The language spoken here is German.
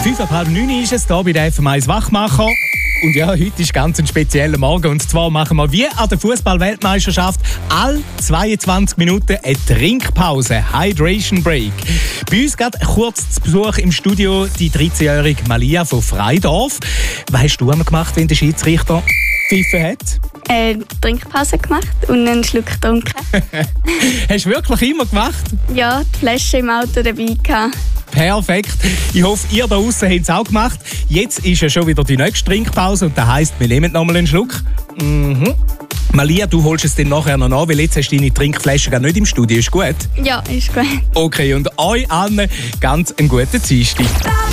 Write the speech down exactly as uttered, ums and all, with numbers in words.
Fünf ab halb neun ist es hier bei der F M eins Wachmacher. Und ja, heute ist ganz ein spezieller Morgen. Und zwar machen wir wie an der Fußball-Weltmeisterschaft alle zweiundzwanzig Minuten eine Trinkpause, Hydration Break. Bei uns geht kurz zu Besuch im Studio die dreizehnjährige Malia von Freidorf. Was hast du einmal gemacht, wenn der Schiedsrichter gepfiffen hat? Äh, Trinkpause gemacht und einen Schluck getrunken. Hast du wirklich immer gemacht? Ja, die Flasche im Auto dabei gehabt. Perfekt. Ich hoffe, ihr da draussen habt es auch gemacht. Jetzt ist ja schon wieder die nächste Trinkpause und das heisst, wir nehmen noch mal einen Schluck. Mhm. Malia, du holst es dann nachher noch nach, weil jetzt hast du deine Trinkflasche gar nicht im Studio. Ist gut? Ja, ist gut. Okay, und euch allen ganz einen guten Dienstag.